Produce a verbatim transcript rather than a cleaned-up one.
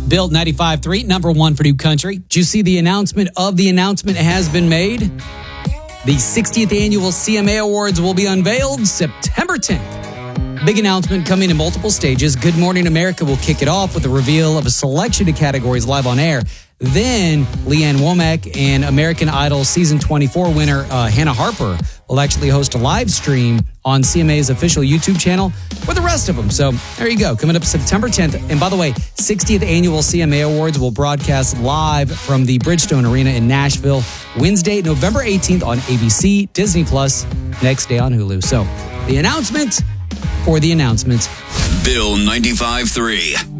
Built ninety-five point three, number one for New Country. Did you see the announcement of the announcement has been made? The sixtieth Annual C M A Awards will be unveiled September tenth. Big announcement coming in multiple stages. Good Morning America will kick it off with a reveal of a selection of categories live on air. Then Leanne Womack and American Idol Season twenty-four winner uh, Hannah Harper will actually host a live stream on C M A's official YouTube channel with the rest of them. So there you go. Coming up September tenth. And by the way, sixtieth Annual C M A Awards will broadcast live from the Bridgestone Arena in Nashville Wednesday, November eighteenth on A B C, Disney Plus, next day on Hulu. So the announcement for the announcement. Bill ninety-five point three.